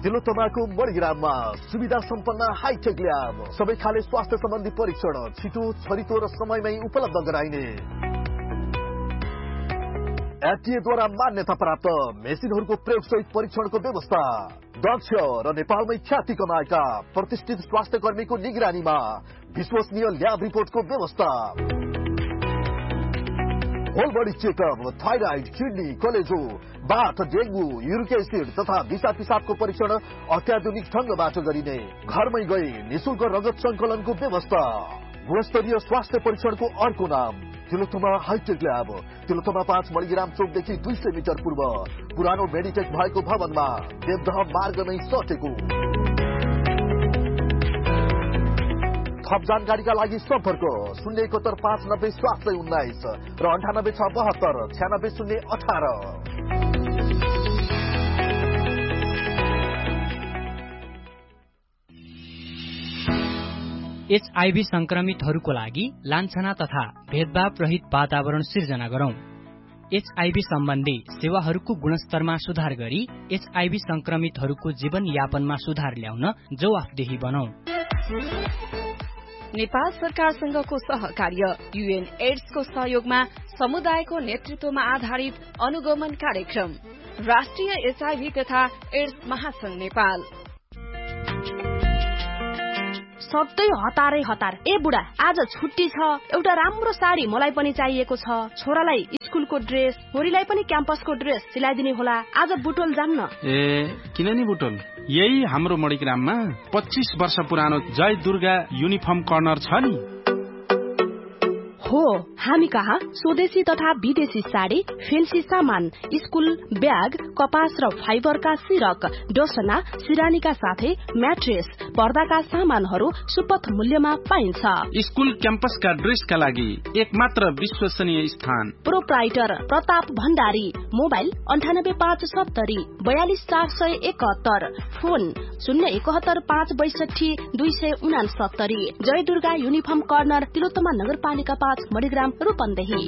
तिलोत्तमाको मणिग्राममा सुविधा सम्पन्न hi tech lab, सबै खाले स्वास्थ्य सम्बन्धी परीक्षण छिटो, छरितो र समयमै उपलब्ध गराइने। एफडीएद्वारा मान्यता प्राप्त मेसिनहरूको प्रयोगसहित परीक्षणको व्यवस्था, दक्ष र नेपालमै ख्याति कमाएका प्रतिष्ठित स्वास्थ्य कर्मीको निगरानीमा विश्वसनीय ल्याब रिपोर्टको व्यवस्था, whole body checkup, thyroid, kidney, कलेजो, बाथ, डेंगू, यूरिक एसिड तथा दिशा पिसाबको परीक्षण अत्याधुनिक ढंगबाट गरिने। घरमै गई निशुल्क रगत संकलनको व्यवस्था। गुणस्तरीय स्वास्थ्य परीक्षणको अर्को नाम Tilottama hi tech lab, Tilottama 5 Manigram चौकदेखि 200 metre पूर्व पुरानो मेडिटेक भएको भवनमा देवदह मार्गमै सटेको। थप जानकारीका लागि सम्पर्क 071 590 719 र 98 672 96 018। एचआईभी संक्रमितहरूको लागि लान्छना तथा भेदभाव रहित वातावरण सिर्जना गरौं। एचआईभी सम्बन्धी सेवाहरूको गुणस्तरमा सुधार गरी एचआईभी संक्रमितहरूको जीवन यापनमा सुधार ल्याउन जवाफदेही बनौं। नेपाल सरकारसँगको सहकार्य, यूएन एड्सको सहयोगमा समुदायको नेतृत्वमा आधारित अनुगमन कार्यक्रम, राष्ट्रिय एचआईभी तथा एड्स महासंघ नेपाल। सधैँ हतारै हतार। ए बुढा, आज छुट्टी छ, एउटा राम्रो साडी मलाई पनि चाहिएको छ। छोरालाई स्कुलको ड्रेस, छोरीलाई पनि क्याम्पसको ड्रेस सिलाइदिने होला। आज बुटोल जाम न। ए किन नि बुटोल, यही हाम्रो मणिग्राममा 25 वर्ष पुरानो जय दुर्गा युनिफर्म कर्नर छ नि। हो, हामी कहाँ स्वदेशी तथा विदेशी साडी, फेन्सी सामान, स्कुल ब्याग, कपास र फाइबरका सिरक, डोसना, सिरानीका साथै म्याट्रेस, पर्दाका सामानहरू सुपथ मूल्यमा पाइन्छ। स्कुल क्याम्पसका ड्रेसका लागि एकमात्र विश्वसनीय स्थान। Proprietor Pratap Bhandari, mobile 98570 42 471, phone 071 562 269। जय दुर्गा युनिफर्म कर्नर, तिलोत्तमा नगरपालिका 5 Manigram, Rupandehi.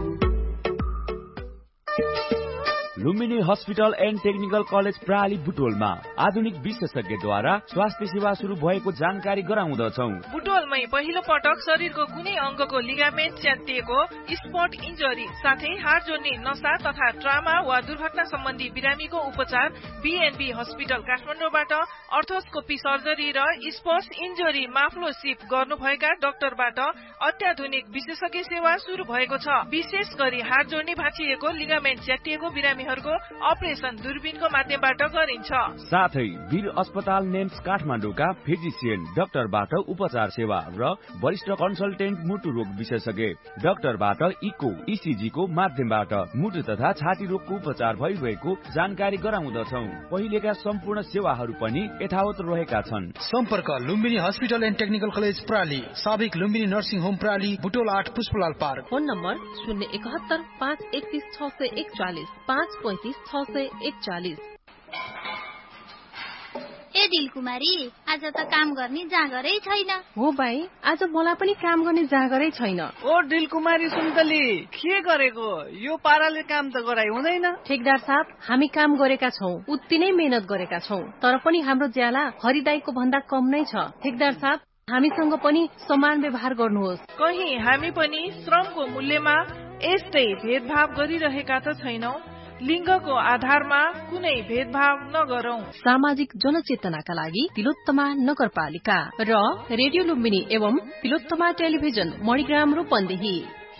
Lumbini hospital and technical college प्राली बुटोलमा आधुनिक विशेषज्ञद्वारा स्वास्थ्य सेवा शुरू भएको जानकारी गराउँदछौ। बुटोलमै पहिलो पटक शरीरको कुनै अंगको लिगामेन्ट च्यातिएको, स्पट इन्जरी साथै हाड जोड्ने नसा तथा ट्रामा वा दुर्घटना सम्बन्धी बिरामीको उपचार बीएनबी हस्पिटल काठमाडौँबाट अर्थोस्कोपी सर्जरी र स्पोर्ट्स इन्जरी माफ्लोसिप गर्नुभएका डाक्टरबाट अत्याधुनिक विशेषज्ञ सेवा शुरू भएको छ। विशेष गरी हाड जोड्ने भाँचिएको, लिगामेन्ट च्यातिएको बिरामीहरूको अपरेसन दूरबीनको माध्यमबाट गरिन्छ। साथै वीर अस्पताल नेम्स काठमाडौँका फिजिसियन डाक्टरबाट उपचार सेवा र वरिष्ठ कन्सल्टेन्ट मुटु रोग विशेषज्ञ डाक्टरबाट इको इसिजी को माध्यमबाट मुटु तथा छाती रोगको उपचार भइरहेको जानकारी गराउँदछौ। पहिलेका सम्पूर्ण सेवाहरू पनि यथावत रहेका छन्। सम्पर्क Lumbini hospital and technical college प्राली, साबिक Lumbini nursing home प्राली, Butwal 8 Pushpalal park. Phone number 071 531 641 535 641। ए दिलकुमारी, आज त काम गर्ने जाँगरै छैन। हो भाइ, आज मलाई पनि काम गर्ने जाँगरै छैन। ओ दिलकुमारी सुन्तली, के गरेको? यो पाराले काम त गराइ हुँदैन। ठेकदार साहब, हामी काम गरेका छौं, उति नै मेहनत गरेका छौं, तर पनि हाम्रो ज्याला हरिदाईको भन्दा कम नै छ। ठेकदार साहब, हामीसँग पनि समान व्यवहार गर्नुहोस्। कहीं हामी पनि श्रमको मूल्यमा यस्तै भेदभाव गरिरहेका त छैनौं। लिङ्गको आधारमा कुनै भेदभाव नगरौं। सामाजिक जनचेतनाका लागि तिलोत्तमा नगरपालिका र रेडियो लुम्बिनी एवं तिलोत्तमा टेलिभिजन मणिग्राम रूपन्देही।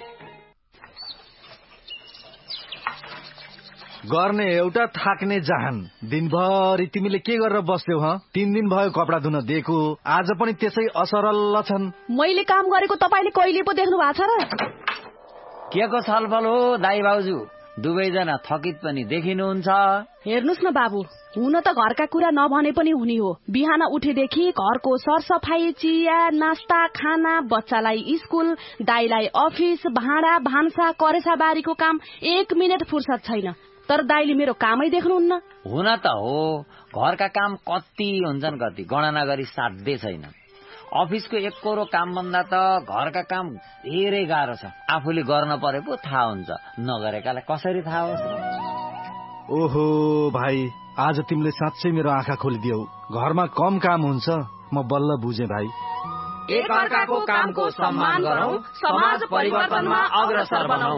गर्ने एउटा, थाक्ने जहान। दिनभरि तिमीले के गरेर बस्यौ? 3 दिन भयो कपडा धुन दिएको, आज पनि त्यसै असरल छन्। मैले काम गरेको तपाईले कहिले पो देख्नु भएको छ र? के को छलफल हो दाइ बाउजू? दुवैजना थकित पनि देखिनुहुन्छ। हेर्नुस् न बाबु, हुन त घरका कुरा नभने पनि हुने हो। बिहान उठेदेखि घरको सरसफाई, चिया, नास्ता, खाना, बच्चालाई स्कुल, दाइलाई अफिस, भाँडा भान्सा, करेसा बारीको काम, 1 मिनेट फुर्सद छैन। तर दाइले मेरो कामै देख्नुहुन्न। हुन त हो, घरका काम कति हुन्छन्, कति गणना गरी साध्य छैन। अफिसको एक कोरो काम भन्दा त घरका काम धेरै गाह्रो छ। आफूले गर्न परे पो थाहा हुन्छ, नगरेकालाई कसरी थाहा होस्? ओहो भाइ, आज तिमीले साँच्चै मेरो आँखा खोलिदियौ। घरमा कम काम हुन्छ, म बल्ल बुझेँ भाइ। एक अर्काको कामको सम्मान गरौँ, समाज परिवर्तनमा अग्रसर बनाऊ।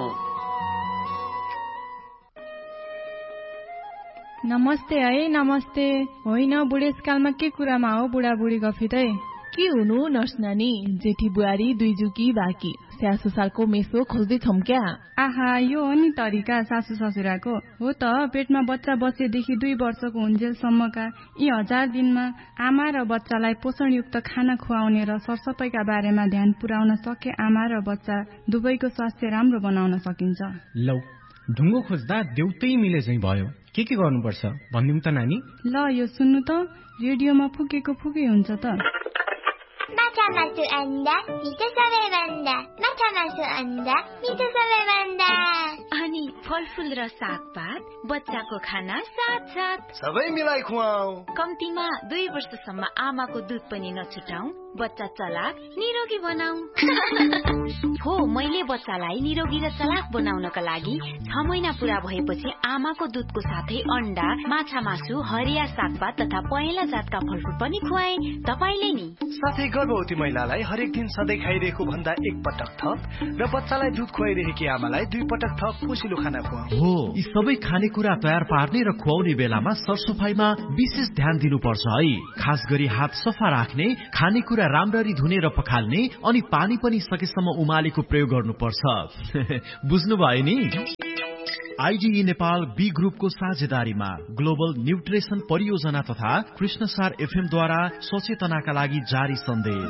नमस्ते है, नमस्ते। होइन, बुढेसकालमा के कुरामा हो बुढाबुढी गफितै? के हुनु नर्स नानी, जेठी बुहारी दुई जुकी बाँकी, सासु ससुराको मेसो खोज्दै छौं क्या? आहा, यो हो नि तरिका सासु ससुराको। हो त, पेटमा बच्चा बसेदेखि 2 वर्षको हुन्जेलसम्मका यी 1000 दिनमा आमा र बच्चालाई पोषणयुक्त खाना खुवाउने र सरसफाइका बारेमा ध्यान पुर्याउन सके आमा र बच्चा दुवैको स्वास्थ्य राम्रो बनाउन सकिन्छ। लौ, ढुङ्गो खोज्दा देउतै मिले चाहिँ भयो। के गर्नुपर्छ भनिदिउँ त नानी? ल, यो सुन्नु त, रेडियोमा फुकेको फुकै हुन्छ त। माछा मासु अन्डा मिठो सबैभन्दा, माछा मासु अन्डा मिठो सबैभन्दा। अनि फलफुल र सागपात, बच्चाको खाना साथ साथ सबै मिलाई खुवाऊ। कम्तीमा 2 वर्षसम्म आमाको दुध पनि नछुटाऊ, बच्चा चलाक निरोगी बनाऊ। हो, मैले बच्चालाई निरोगी र चलाक बनाउनका लागि 6 महिना पूरा भएपछि आमाको दुधको साथै अन्डा, माछा मासु, हरिया सागपात तथा पहेँला जातका फलफुल पनि खुवाए। तपाईले नि? साथै गर्भवती महिलालाई हरेक दिन सधैँ खाइरहेको भन्दा 1 पटक थप र बच्चालाई दुध खुवाइरहेकी आमालाई 2 पटक थप पोसिलो खाना खुवाऊ। हो, यी सबै खानेकुरा तयार पार्ने र खुवाउने बेलामा सरसफाइमा विशेष ध्यान दिनुपर्छ है। खास गरी हात सफा राख्ने, खानेकुरा राम्ररी धुने र पखाल्ने, अनि पानी पनि सकेसम्म उमालेको प्रयोग गर्नुपर्छ। बुझ्नुभयो नि? आइडिई नेपाल बी ग्रुपको साझेदारीमा ग्लोबल न्युट्रिसन परियोजना तथा कृष्णसार एफएम द्वारा सचेतनाका लागि जारी सन्देश।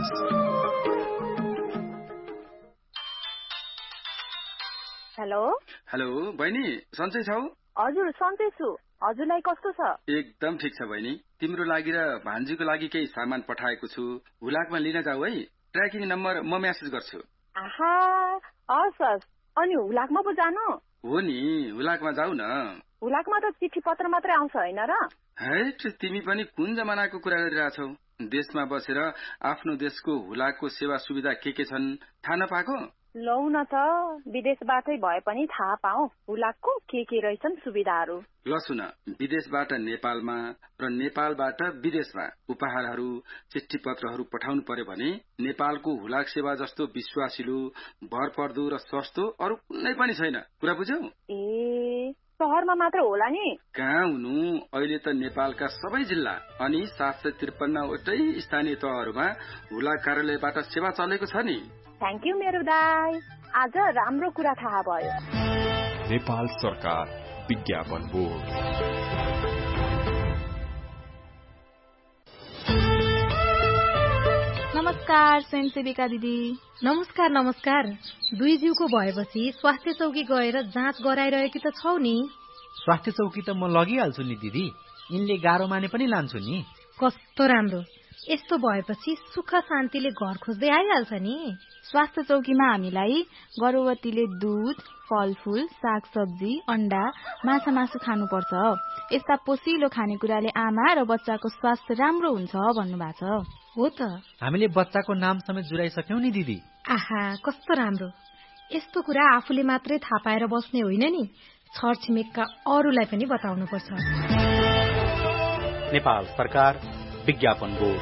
हेलो हेलो बहिनी, सन्चै छौ? हजुर सन्चै छु। हजुरलाई कस्तो छ? एकदम ठिक छ बहिनी। तिम्रो लागि र भान्जीको लागि केही सामान पठाएको छु, हुलाकमा लिन जाऊ है। ट्र्याकिङ नम्बर म मेसेज गर्छु। आहा, हस्। अनि हुलाकमा पो जानु? हो नि, हुलाकमा जाऊ न। हुलाकमा त चिठी पत्र मात्रै आउँछ होइन र? हैट, तिमी पनि कुन जमानाको कुरा गरिरहेछौ? देशमा बसेर आफ्नो देशको हुलाकको सेवा सुविधा के छन् थाहा नपाएको? लौ न त, विदेशबाटै भए पनि थाहा पाऊ हुलाकको के रहेछन् सुविधाहरू। ल सुन, विदेशबाट नेपालमा र नेपालबाट विदेशमा उपहारहरू, चिठी पत्रहरू पठाउनु पर्यो भने नेपालको हुलाक सेवा जस्तो विश्वासिलो, भरपर्दो र सस्तो अरू कुनै पनि छैन। कुरा बुझ्यौ? ए, शहरमा मात्र होला नि? कहाँ हुनु, अहिले त नेपालका सबै जिल्ला अनि 753 वटै स्थानीय तहहरूमा हुलाक कार्यालयबाट सेवा चलेको छ नि। थ्याङ्क यू मेरो दाइ, आज राम्रो कुरा थाहा भयो। नेपाल सरकार विज्ञापन बोर्ड। नमस्कार स्वयंसेविका दिदी। नमस्कार नमस्कार। 2 जिउको भएपछि स्वास्थ्य चौकी गएर जाँच गराइरहेकी त छौ नि? स्वास्थ्य चौकी त म लगिहाल्छु नि दिदी, यिनले गाह्रो माने पनि लान्छु नि। कस्तो राम्रो, यस्तो भएपछि सुख शान्तिले घर खोज्दै आइहाल्छ नि। स्वास्थ्य चौकीमा हामीलाई गर्भवतीले दुध, फलफूल, सागसब्जी, अन्डा, माछा मासु खानुपर्छ। यस्ता पोसिलो खानेकुराले आमा र बच्चाको स्वास्थ्य राम्रो हुन्छ भन्नुभएको छ। हो त, हामीले बच्चाको नाम समेत जुराइसक्यौं नि दिदी। आहा, कस्तो राम्रो। यस्तो कुरा आफूले मात्रै थाहा पाएर बस्ने होइन नि, छरछिमेकका अरूलाई पनि बताउनुपर्छ। नेपाल सरकार विज्ञापन बोर्ड।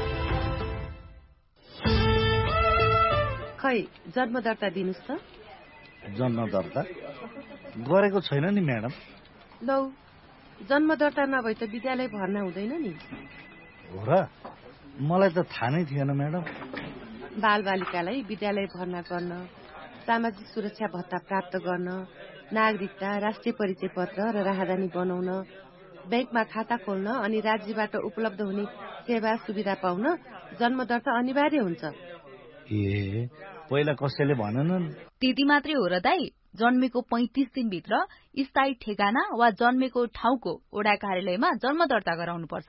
खै, जन्म दर्ता दिनुस् त। जन्म दर्ता गरेको छैन नि म्याडम। लौ, जन्म दर्ता नभए त विद्यालय भर्ना हुँदैन नि। हो र? मलाई त थाहा नै थिएन म्याडम। बालबालिकालाई विद्यालय भर्ना गर्न, सामाजिक सुरक्षा भत्ता प्राप्त गर्न, नागरिकता, राष्ट्रिय परिचय पत्र र राहदानी बनाउन, बैंकमा खाता खोल्न अनि राज्यबाट उपलब्ध हुने सेवा सुविधा पाउन जन्म दर्ता अनिवार्य हुन्छ। ए, पहिला कसैले भनेनन्? त्यति मात्रै हो र दाइ? जन्मेको 35 दिनभित्र स्थायी ठेगाना वा जन्मेको ठाउँको वडा कार्यालयमा जन्म दर्ता गराउनु पर्छ।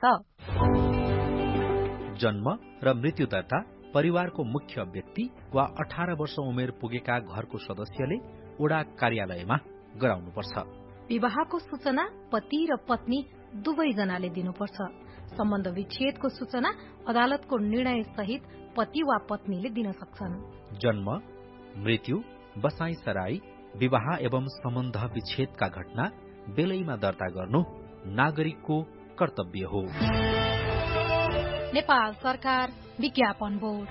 जन्म र मृत्यु दर्ता परिवारको मुख्य व्यक्ति वा 18 वर्ष उमेर पुगेका घरको सदस्यले वडा कार्यालयमा गराउनुपर्छ। विवाहको सूचना पति र पत्नी दुवैजनाले दिनुपर्छ। सम्बन्ध विच्छेदको सूचना अदालतको निर्णय सहित पति वा पत्नीले दिन सक्छन्। जन्म, मृत्यु, बसाई सराई, विवाह एवं सम्बन्ध विच्छेदका घटना बेलैमा दर्ता गर्नु नागरिकको कर्तव्य हो। नेपाल सरकार विज्ञापन बोर्ड।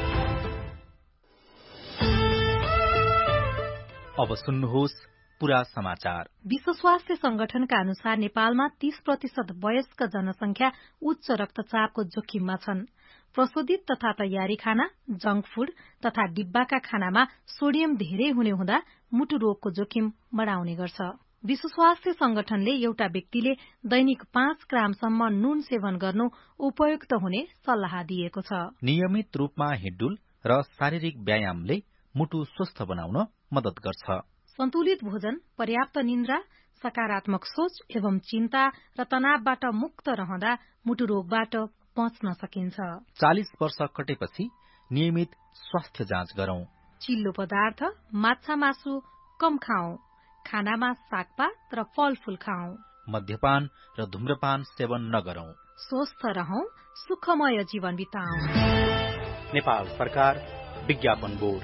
अब सुन्नुहोस् पूरा समाचार। विश्व स्वास्थ्य संगठनका अनुसार नेपालमा 30% वयस्क जनसंख्या उच्च रक्तचापको जोखिममा छन्। प्रशोधित तथा तयारी खाना, जंक फूड तथा डिब्बाका खानामा सोडियम धेरै हुने हुँदा मुटु रोगको जोखिम बढाउने गर्छ। विश्व स्वास्थ्य संगठनले एउटा व्यक्तिले दैनिक 5 ग्रामसम्म नुन सेवन गर्नु उपयुक्त हुने सल्लाह दिएको छ। नियमित रूपमा हिँडडुल र शारीरिक व्यायामले मुटु स्वस्थ बनाउन मद्दत गर्छ। सन्तुलित भोजन, पर्याप्त निन्द्रा, सकारात्मक सोच एवं चिन्ता र तनावबाट मुक्त रहँदा मुटु रोगबाट बच्न सकिन्छ। 40 वर्ष कटेपछि नियमित स्वास्थ्य जाँच गरौं। चिल्लो पदार्थ, माछा मासु कम खाऊ। खानामा सागपात र फलफूल खाऊ। मद्यपान र धूम्रपान सेवन नगरौं। स्वस्थ रहौं, सुखमय जीवन बिताऊ। नेपाल सरकार विज्ञापन बोर्ड।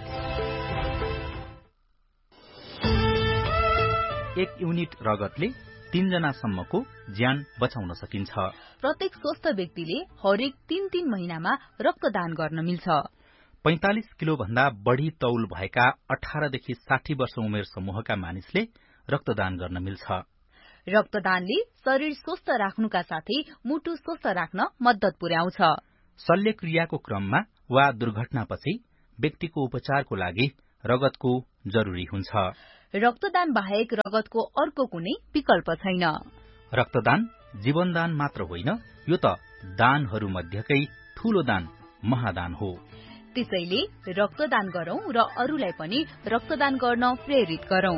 1 युनिट रगतले 3 जनासम्मको ज्यान बचाउन सकिन्छ। प्रत्येक स्वस्थ व्यक्तिले हरेक 3 महिनामा रक्तदान गर्न मिल्छ। 45 किलो भन्दा बढ़ी तौल भएका 18 देखि 60 वर्ष उमेर समूहका मानिसले रक्तदान गर्न मिल्छ। रक्तदानले शरीर स्वस्थ राख्नुका साथै मुटु स्वस्थ राख्न मद्दत पुर्याउँछ। शल्यक्रियाको क्रममा वा दुर्घटनापछि व्यक्तिको उपचारको लागि रगतको जरुरी हुन्छ। रक्तदान बाहेक रगतको अर्को कुनै विकल्प छैन। रक्तदान जीवनदान मात्र होइन, यो त दानहरू मध्येकै ठूलो दान महादान हो। त्यसैले रक्तदान गरौं र अरूलाई पनि रक्तदान गर्न प्रेरित गरौं।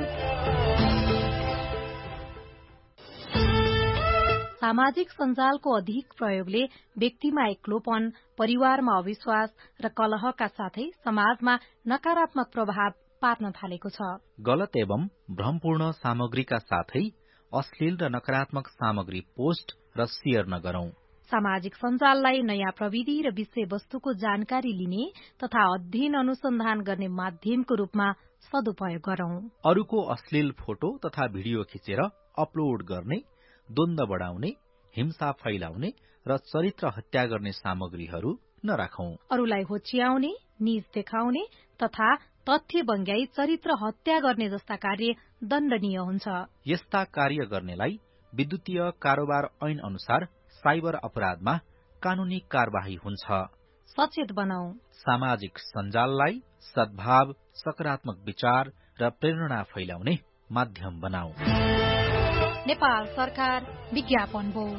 सामाजिक सञ्जालको अधिक प्रयोगले व्यक्तिमा एक्लोपन, परिवारमा अविश्वास र कलहका साथै समाजमा नकारात्मक प्रभाव पार्न थालेको छ। गलत एवं भ्रमपूर्ण सामग्रीका साथै अश्लील र नकारात्मक सामग्री पोस्ट र शेयर नगरौं। सामाजिक सञ्जाललाई नयाँ प्रविधि र विषयवस्तुको जानकारी लिने तथा अध्ययन अनुसन्धान गर्ने माध्यमको रूपमा सदुपयोग गरौं। अरूको अश्लील फोटो तथा भिडियो खिचेर अपलोड गर्ने, द्वन्द्व बढाउने, हिंसा फैलाउने र चरित्र हत्या गर्ने सामग्रीहरू नराखौं। अरूलाई होच्याउने, निज देखाउने तथा तथ्य बङ्ग्याई चरित्र हत्या गर्ने जस्ता कार्य दण्डनीय हुन्छ। यस्ता कार्य गर्नेलाई विद्युतीय कारोबार ऐन अनुसार साइबर अपराधमा कानूनी कार्यवाही हुन्छ। सचेत बनाऊ। सामाजिक सञ्जाललाई सद्भाव, सकारात्मक विचार र प्रेरणा फैलाउने माध्यम बनाऊ। नेपाल सरकार विज्ञापन बोर्ड।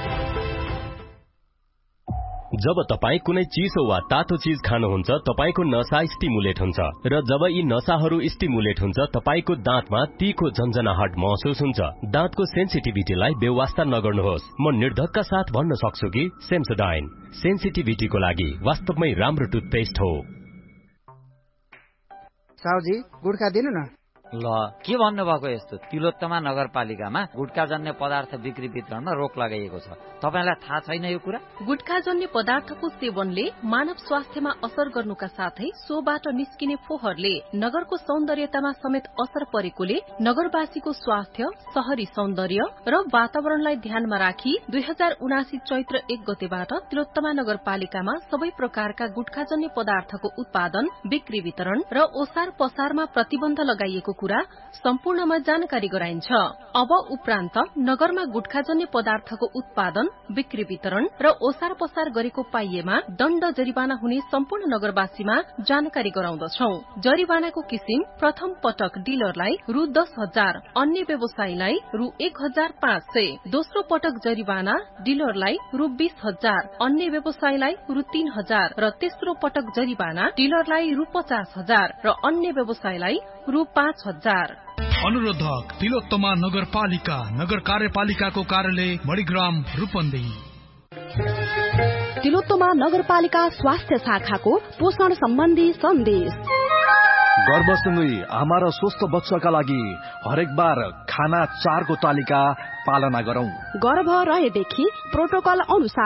जब तपाई कुनै चिसो वा तातो चीज खानुहुन्छ, तपाईको नसा स्टिमुलेट हुन्छ र जब यी नसाहरू स्टिमुलेट हुन्छ, तपाईको दाँतमा तीखो झन्झनाहट महसुस हुन्छ। दाँतको सेन्सिटिभिटीलाई बेवास्ता नगर्नुहोस्। म निर्धक्का साथ भन्न सक्छु कि सेन्सोडाइन सेन्सिटिभिटीको लागि वास्तवमै राम्रो टुथपेस्ट हो। साउजी गुड्का दिनु न। ल के भन्नुभएको यस्तो? तिलोत्तमा नगरपालिकामा गुटखाजन्य पदार्थ बिक्री वितरणमा रोक लगाइएको छ। तपाईलाई थाहा छैन यो कुरा? गुटखाजन्य पदार्थको सेवनले मानव स्वास्थ्यमा असर गर्नुका साथै सोबाट निस्किने फोहोरले नगरको सौन्दर्यतामा समेत असर परेकोले नगरवासीको स्वास्थ्य, शहरी सौन्दर्य र वातावरणलाई ध्यानमा राखी 2079 चैत्र 1 गतेबाट तिलोत्तमा नगरपालिकामा सबै प्रकारका गुटखाजन्य पदार्थको उत्पादन, बिक्री वितरण र ओसार पसारमा प्रतिबन्ध लगाइएको कुरा सम्पूर्णमा जानकारी गराइन्छ। अब उपरान्त नगरमा गुटखाजन्य पदार्थको उत्पादन, बिक्री वितरण र ओसार पसार गरेको पाइएमा दण्ड जरिवाना हुने सम्पूर्ण नगरवासीमा जानकारी गराउँदछौं। जरिवानाको किसिम प्रथम पटक डिलरलाई रु 10,000, अन्य व्यवसायीलाई रु 1,500, दोस्रो पटक जरिवाना डिलरलाई रु 20,000, अन्य व्यवसायीलाई रु 3,000 र तेस्रो पटक जरिवाना डिलरलाई रु 50,000 र अन्य व्यवसायीलाई रु 5,000। अनुरोधक तिलोत्तमा नगरपालिका, नगर कार्यपालिकाको कार्यालय मणिग्राम रूपन्देही। तिलोत्तमा नगरपालिका स्वास्थ्य शाखाको पोषण सम्बन्धी सन्देश। गर्भसँगै आमा र स्वस्थ बच्चाका लागि हरेक बार खाना 4 को तालिका पालना गरौं। गर्भ रहेदेखि प्रोटोकल अनुसार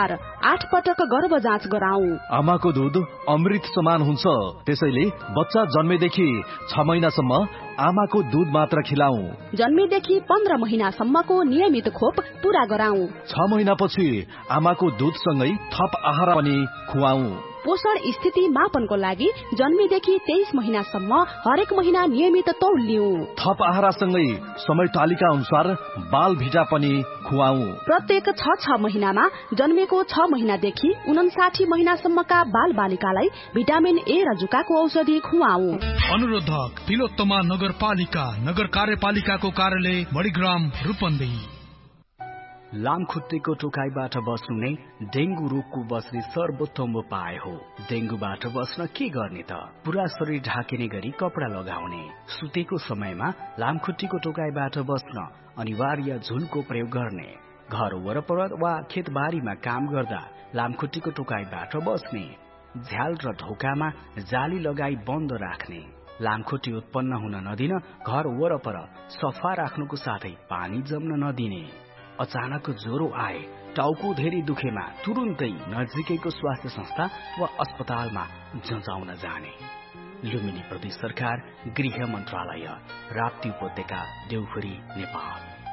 8 पटक गर्भ जाँच गराऊ। आमाको दूध अमृत समान हुन्छ, त्यसैले बच्चा जन्मेदेखि 6 महिनासम्म आमाको दूध मात्र खिलाऊ। जन्मेदेखि 15 महिनासम्मको नियमित खोप पूरा गराऊ। 6 महिनापछि आमाको दूधसँगै थप आहार पनि खुवाऊ। पोषण स्थिति मापनको लागि जन्मेदेखि 23 महिनासम्म हरेक महिना नियमित तौल लिऊ। थप आहारसँगै समय तालिका अनुसार बाल भिटा पनि खुवाऊ। प्रत्येक 6 महिनामा जन्मेको 6 महिनादेखि 59 महिनासम्मका बाल बालिकालाई भिटामिन ए र जुकाको औषधि खुवाऊ। अनुरोधक तिलोत्तमा नगरपालिका नगर कार्यपालिकाको कार्यालय मणिग्राम रूपन्देही। लामखुट्टेको टोकाइबाट बस्नु नै डेंगू रोगको बस्ने सर्वोत्तम उपाय हो। डेंगूबाट बस्न के गर्ने त? पूरा शरीर ढाकिने गरी कपडा लगाउने, सुतेको समयमा लामखुट्टेको टोकाइबाट बस्न अनिवार्य झुलको प्रयोग गर्ने, घर वरपर वा खेतबारीमा काम गर्दा लामखुट्टेको टोकाइबाट बस्ने, झ्याल र ढोकामा जाली लगाई बन्द राख्ने, लामखुट्टे उत्पन्न हुन नदिन घर वरपर सफा राख्नुको साथै पानी जम्न नदिने, अचानक ज्वरो आए, टाउको धेरै दुखेमा तुरुन्तै नजिकैको स्वास्थ्य संस्था वा अस्पतालमा जँचाउन जाने। लुम्बिनी प्रदेश सरकार, गृह मन्त्रालय, राप्ती उपत्यका, देउखुरी, नेपाल।